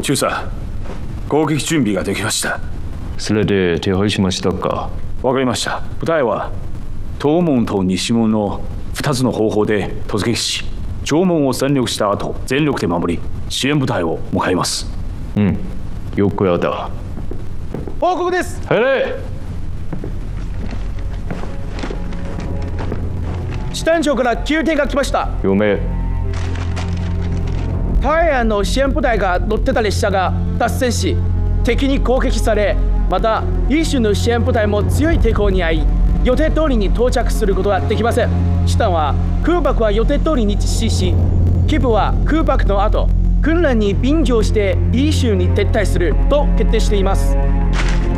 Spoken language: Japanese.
中佐、攻撃準備ができました。 それで手配しましたか？ わかりました。部隊は東門と西門の2つの方法で突撃し、城門を占領した後全力で守り、支援部隊を迎えます。 うん、よくやった。 報告です。 入れ。 支店長から急転が来ました。 読め。 大安の支援部隊が乗ってた列車が脱線し、敵に攻撃され、またイーシュの支援部隊も強い抵抗に遭い、予定通りに到着することができません。チタンは空爆は予定通りに実施し、キブは空爆の後、訓練に便乗してイーシュに撤退すると決定しています。